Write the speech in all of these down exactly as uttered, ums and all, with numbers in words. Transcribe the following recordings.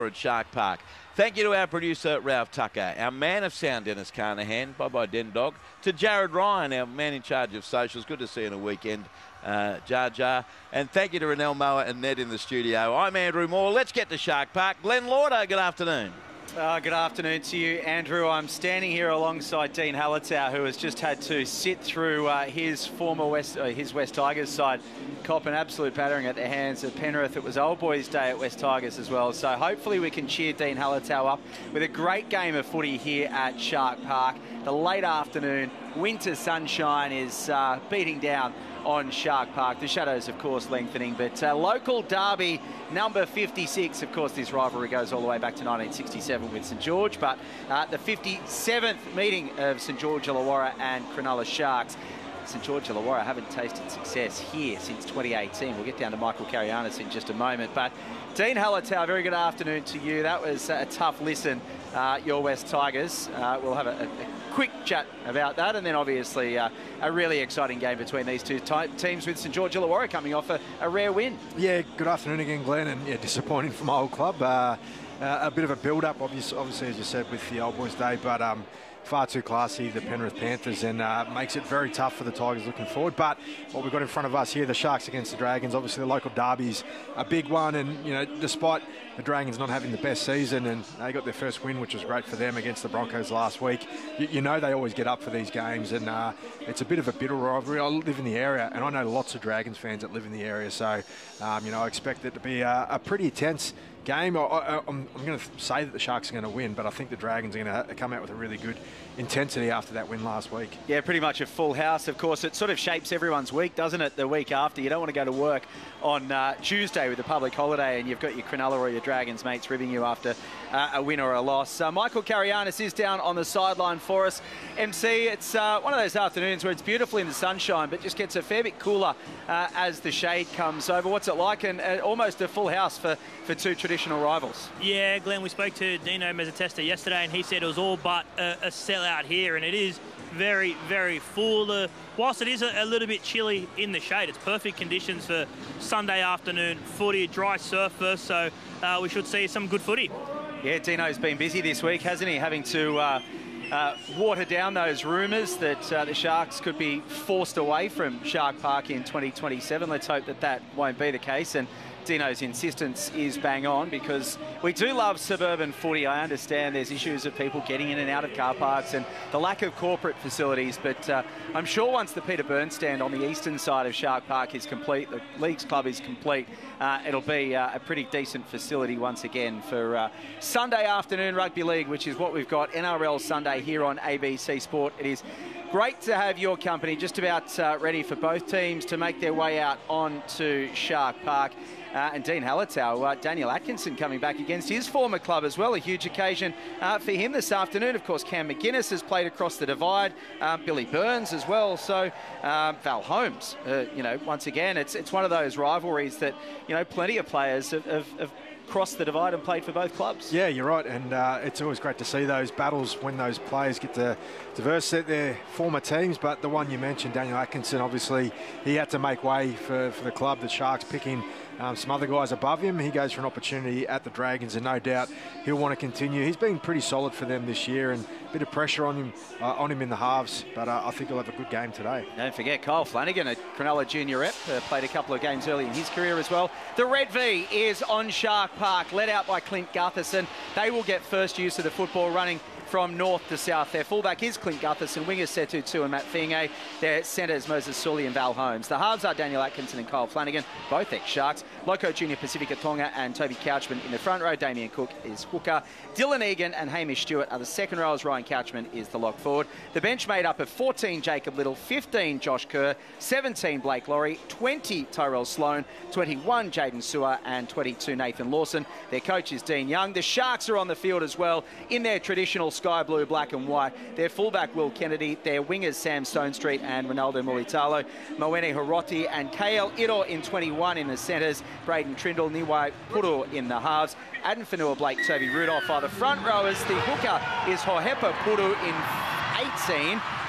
at Shark Park. Thank you to our producer, Ralph Tucker, our man of sound, Dennis Carnahan, bye-bye Den Dog, to Jared Ryan, our man in charge of socials. Good to see you on a weekend, uh, Jar Jar. And thank you to Renell Mower and Ned in the studio. I'm Andrew Moore. Let's get to Shark Park. Glenn Lauder, good afternoon. Uh, good afternoon to you, Andrew. I'm standing here alongside Dean Hallertau, who has just had to sit through uh, his former West, uh, his West Tigers side, cop an absolute battering at the hands of Penrith. It was Old Boys Day at West Tigers as well, so hopefully we can cheer Dean Hallertau up with a great game of footy here at Shark Park. The late afternoon winter sunshine is uh, beating down on Shark Park. The shadows, of course, lengthening, but uh, local derby number fifty-six. Of course, this rivalry goes all the way back to nineteen sixty-seven with St George, but uh, the fifty-seventh meeting of St George Illawarra and Cronulla Sharks. St George Illawarra haven't tasted success here since twenty eighteen. We'll get down to Michael Carianis in just a moment, but Dean Hallertau, very good afternoon to you. That was a tough listen, uh, your West Tigers. Uh, we'll have a, a, a quick chat about that, and then obviously uh, a really exciting game between these two teams with St George Illawarra coming off a, a rare win. Yeah, good afternoon again, Glenn, and yeah, disappointing from my old club. Uh, uh, a bit of a build-up, obviously, obviously, as you said, with the Old Boys Day, but um, far too classy, the Penrith Panthers, and uh, makes it very tough for the Tigers looking forward. But what we've got in front of us here, the Sharks against the Dragons, obviously the local derby's a big one, and you know, despite the Dragons not having the best season, and they got their first win, which was great for them against the Broncos last week, you, you know they always get up for these games, and uh, it's a bit of a bitter rivalry. I live in the area, and I know lots of Dragons fans that live in the area, so um, you know, I expect it to be a, a pretty tense game. I, I, I'm, I'm going to say that the Sharks are going to win, but I think the Dragons are going to come out with a really good intensity after that win last week. Yeah, pretty much a full house. Of course, it sort of shapes everyone's week, doesn't it, the week after? You don't want to go to work on uh, Tuesday with a public holiday and you've got your Cronulla or your Dragons mates ribbing you after uh, a win or a loss. Uh, Michael Carianis is down on the sideline for us. M C, it's uh, one of those afternoons where it's beautiful in the sunshine, but just gets a fair bit cooler uh, as the shade comes over. What's it like? And uh, almost a full house for, for two traditional rivals. Yeah, Glenn, we spoke to Dino Mezzatesta yesterday and he said it was all but a, a sellout here, and it is very, very full. Uh, whilst it is a, a little bit chilly in the shade, it's perfect conditions for Sunday afternoon footy, dry surface, so uh, we should see some good footy. Yeah, Dino's been busy this week, hasn't he, having to uh, uh, water down those rumours that uh, the Sharks could be forced away from Shark Park in twenty twenty-seven. Let's hope that that won't be the case, and Dino's insistence is bang on, because we do love suburban footy. I understand there's issues of people getting in and out of car parks and the lack of corporate facilities, but uh, I'm sure once the Peter Burns stand on the eastern side of Shark Park is complete, the Leagues Club is complete, uh, it'll be uh, a pretty decent facility once again for uh, Sunday afternoon rugby league, which is what we've got, N R L Sunday here on A B C Sport. It is great to have your company, just about uh, ready for both teams to make their way out onto Shark Park. Uh, and Dean Hallertau, uh, Daniel Atkinson coming back against his former club as well. A huge occasion uh, for him this afternoon. Of course, Cam McGuinness has played across the divide. Um, Billy Burns as well. So um, Val Holmes, uh, you know, once again, it's it's one of those rivalries that, you know, plenty of players have, have, have crossed the divide and played for both clubs. Yeah, you're right, and uh, it's always great to see those battles when those players get to diverse their former teams. But the one you mentioned, Daniel Atkinson, obviously he had to make way for, for the club. The Sharks picking um, some other guys above him. He goes for an opportunity at the Dragons, and no doubt he'll want to continue. He's been pretty solid for them this year, and a bit of pressure on him uh, on him in the halves, but uh, I think he'll have a good game today. Don't forget Kyle Flanagan, a Cronulla junior rep, uh, played a couple of games early in his career as well. The Red V is on Shark Park, led out by Clint Gutherson. They will get first use of the football, running from north to south. Their fullback is Clint Gutherson, wingers Setu Tu and Matt Fienge. Their centres Moses Sully and Val Holmes. The halves are Daniel Atkinson and Kyle Flanagan, both ex-Sharks. Loco Junior Pacifica Tonga and Toby Couchman in the front row. Damien Cook is hooker. Dylan Egan and Hamish Stewart are the second rows. Ryan Couchman is the lock forward. The bench made up of fourteen Jacob Little, fifteen Josh Kerr, seventeen Blake Laurie, twenty Tyrell Sloan, twenty-one Jaden Sewer and twenty-two Nathan Lawson. Their coach is Dean Young. The Sharks are on the field as well in their traditional sky blue, black and white. Their fullback Will Kennedy, their wingers Sam Stonestreet and Ronaldo Mulitalo, Moene Hiroti and K L Ito in twenty-one in the centres, Braden Trindle, Niwai Puru in the halves, Adam Fanua, Blake, Toby Rudolph are the front rowers. The hooker is Hohepa Puru in eighteen.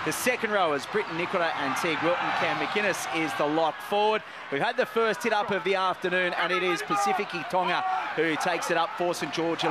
The second rowers, Britton Nicola and Teague Wilton. Cam McInnes is the lock forward. We've had the first hit up of the afternoon, and it is Pacific Tonga who takes it up for St George.